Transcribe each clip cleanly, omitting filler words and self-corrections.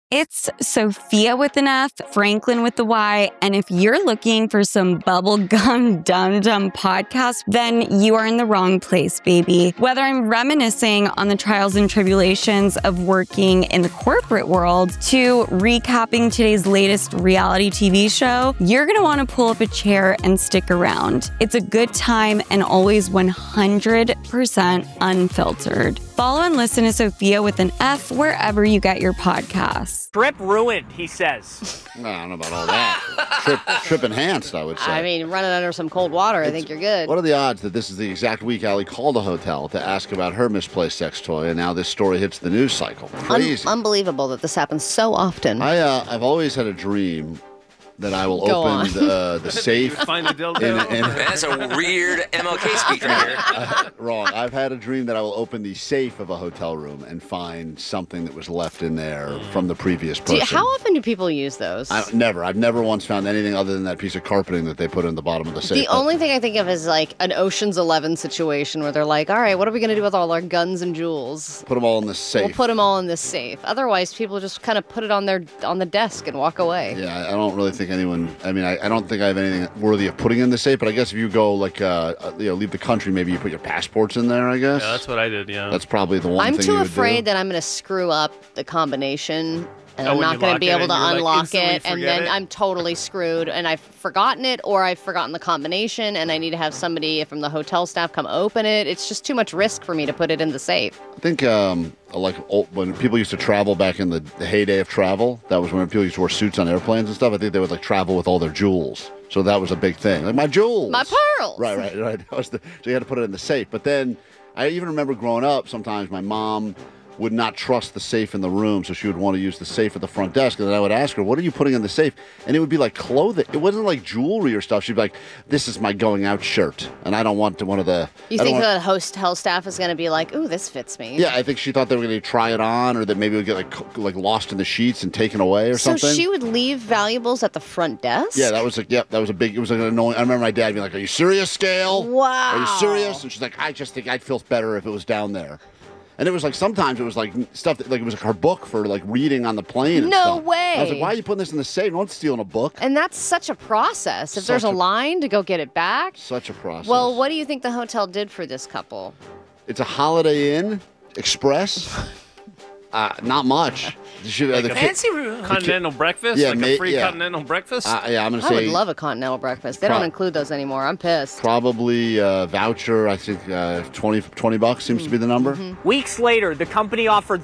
It's Sophia with an F, Franklin with the Y, and if you're looking for some bubblegum dum-dum podcast, then you are in the wrong place, baby. Whether I'm reminiscing on the trials and tribulations of working in the corporate world to recapping today's latest reality TV show, you're gonna wanna pull up a chair and stick around. It's a good time and always 100% unfiltered. Follow and listen to Sophia with an F wherever you get your podcasts. Trip ruined, he says. I don't know about all that. Trip enhanced, I would say. I mean, running under some cold water, I think you're good. What are the odds that this is the exact week Allie called a hotel to ask about her misplaced sex toy, and now this story hits the news cycle? Crazy. Unbelievable that this happens so often. I've always had a dream that I will open the safe. Find a dildo. That's a weird MLK speech right here. Wrong. I've had a dream that I will open the safe of a hotel room and find something that was left in there from the previous person. How often do people use those? Never. I've never once found anything other than that piece of carpeting that they put in the bottom of the safe. The only thing I think of is like an Ocean's 11 situation where they're like, all right, what are we going to do with all our guns and jewels? Put them all in the safe. We'll put them all in this safe. Otherwise, people just kind of put it on the desk and walk away. Yeah, I don't really think anyone. I mean, I don't think I have anything worthy of putting in the safe. But I guess if you go leave the country, maybe you put your passports in there. I guess. Yeah, that's what I did. Yeah. That's probably the one thing you would do. I'm too afraid that I'm going to screw up the combination. And I'm when not you going to lock be it able in, to you're like, unlock instantly it, and forget then it? I'm totally screwed. And I've forgotten it, or I've forgotten the combination, and I need to have somebody from the hotel staff come open it. It's just too much risk for me to put it in the safe. I think when people used to travel back in the heyday of travel, that was when people used to wear suits on airplanes and stuff. I think they would travel with all their jewels. So that was a big thing. Like, my jewels. My pearls. Right. So you had to put it in the safe. But then I even remember growing up, sometimes my mom would not trust the safe in the room, so she would want to use the safe at the front desk. And then I would ask her, what are you putting in the safe? And it would be like clothing. It wasn't like jewelry or stuff. She'd be like, this is my going out shirt. And I don't want one of the... You think the hotel staff is going to be like, ooh, this fits me? Yeah, I think she thought they were going to try it on, or that maybe it would get like lost in the sheets and taken away or something. So she would leave valuables at the front desk? Yeah, that was a big, it was like an annoying. I remember my dad being like, are you serious, Scale? Wow. Are you serious? And she's like, I just think I'd feel better if it was down there. And it was like, sometimes it was like stuff that, like, it was like her book for like reading on the plane and No stuff. way. I was like, why are you putting this in the safe? No one's stealing a book. And that's such a process. If there's a line to go get it back. Such a process. Well, what do you think the hotel did for this couple? It's a Holiday Inn Express. Not much. Fancy continental breakfast? Yeah, like a free continental breakfast? Yeah, I'm going to I say... would love a continental breakfast. They don't include those anymore. I'm pissed. Probably voucher, I think $20 seems to be the number. Weeks later, the company offered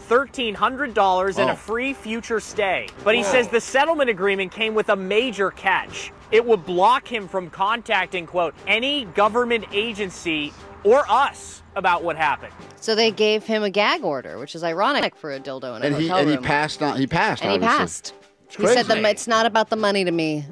$1,300 and a free future stay. But he says the settlement agreement came with a major catch. It would block him from contacting, quote, any government agency or us about what happened. So they gave him a gag order, which is ironic for a dildo in a hotel room. And he passed. He passed. And he passed. He said it's not about the money to me.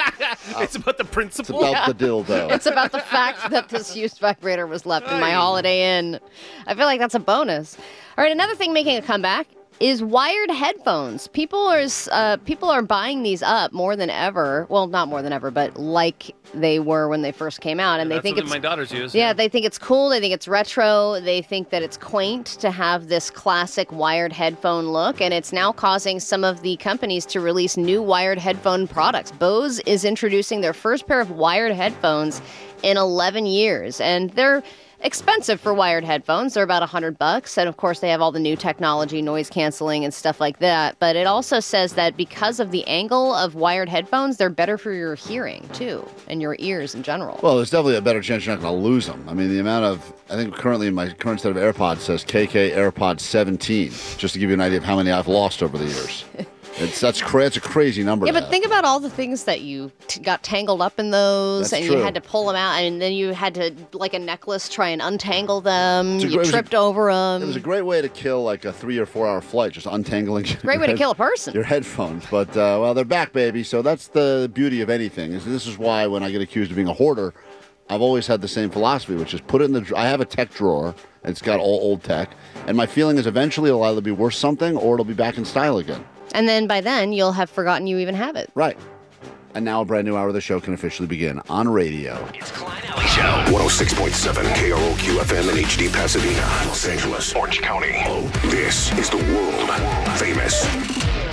It's about the principle. It's about the dildo. It's about the fact that this used vibrator was left in my Holiday Inn. I feel like that's a bonus. All right, another thing making a comeback is wired headphones. People are buying these up more than ever. Well, not more than ever, but like they were when they first came out, and they think my daughters use. Yeah, they think it's cool. They think it's retro. They think that it's quaint to have this classic wired headphone look, and it's now causing some of the companies to release new wired headphone products. Bose is introducing their first pair of wired headphones in 11 years, and they're expensive for wired headphones. They're about $100. And of course, they have all the new technology, noise canceling and stuff like that. But it also says that because of the angle of wired headphones, they're better for your hearing, too, and your ears in general. Well, there's definitely a better chance you're not going to lose them. I mean, the amount of, I think currently my current set of AirPods says KK AirPods 17, just to give you an idea of how many I've lost over the years. It's a crazy number. Yeah, but think about all the things that you got tangled up in those, and you had to pull them out, and then you had to, like a necklace, try and untangle them. You tripped over them. It was a great way to kill like a 3 or 4 hour flight, just untangling. Great way to kill a person. Your headphones, but well, they're back, baby. So that's the beauty of anything. This is why when I get accused of being a hoarder, I've always had the same philosophy, which is put it in the. I have a tech drawer. And it's got all old tech, and my feeling is eventually it'll either be worth something or it'll be back in style again. And then by then, you'll have forgotten you even have it. Right. And now a brand new hour of the show can officially begin on radio. It's Klein Alley Show. 106.7 KROQ FM in HD Pasadena, Los Angeles, Orange County. This is the world famous